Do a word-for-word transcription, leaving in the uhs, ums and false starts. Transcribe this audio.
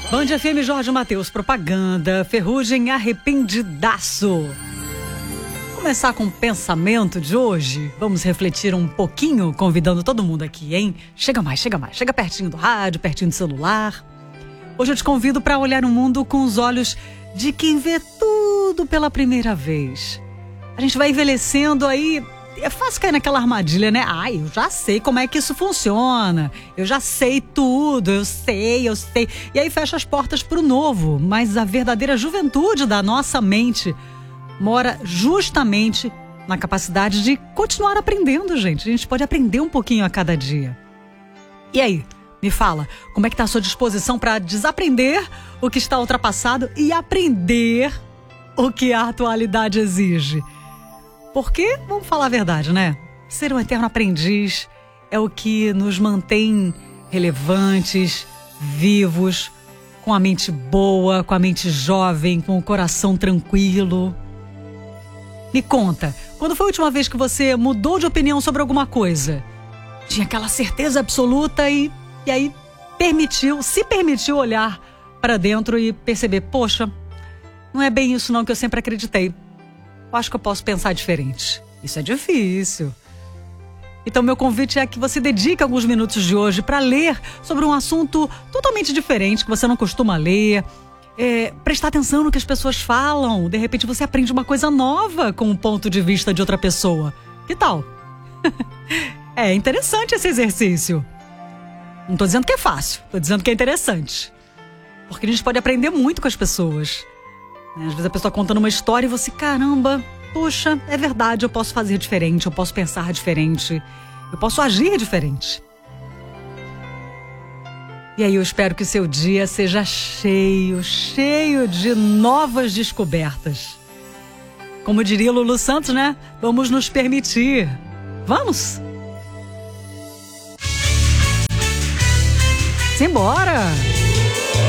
Band F M, Jorge Mateus, propaganda, Ferrugem, arrependidaço. Começar com o pensamento de hoje. Vamos refletir um pouquinho, convidando todo mundo aqui, hein? Chega mais, chega mais, chega pertinho do rádio, pertinho do celular. Hoje eu te convido para olhar o mundo com os olhos de quem vê tudo pela primeira vez. A gente vai envelhecendo aí, é fácil cair naquela armadilha, né? Ai, eu já sei como é que isso funciona. Eu já sei tudo, eu sei, eu sei. E aí fecha as portas pro novo. Mas a verdadeira juventude da nossa mente mora justamente na capacidade de continuar aprendendo, gente. A gente pode aprender um pouquinho a cada dia. E aí, me fala, como é que tá a sua disposição para desaprender o que está ultrapassado e aprender o que a atualidade exige? Porque, vamos falar a verdade, né? Ser um eterno aprendiz é o que nos mantém relevantes, vivos, com a mente boa, com a mente jovem, com o coração tranquilo. Me conta, quando foi a última vez que você mudou de opinião sobre alguma coisa? Tinha aquela certeza absoluta e, e aí permitiu, se permitiu olhar para dentro e perceber, poxa, não é bem isso não que eu sempre acreditei. Eu acho que eu posso pensar diferente. Isso é difícil. Então meu convite é que você dedique alguns minutos de hoje para ler sobre um assunto totalmente diferente, que você não costuma ler. É, prestar atenção no que as pessoas falam. De repente você aprende uma coisa nova com o ponto de vista de outra pessoa. Que tal? É interessante esse exercício. Não estou dizendo que é fácil, estou dizendo que é interessante. Porque a gente pode aprender muito com as pessoas. Às vezes a pessoa contando uma história e você, caramba, puxa, é verdade, eu posso fazer diferente, eu posso pensar diferente, eu posso agir diferente. E aí eu espero que o seu dia seja cheio, cheio de novas descobertas. Como diria Lulu Santos, né? Vamos nos permitir. Vamos? Simbora!